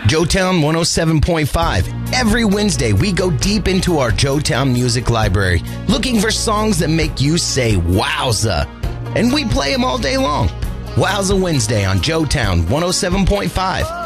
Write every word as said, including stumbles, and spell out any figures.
Joetown one oh seven point five. Every Wednesday, we go deep into our Joetown music library, looking for songs that make you say, wowza. And we play them all day long. Wowza Wednesday on Joetown one oh seven point five.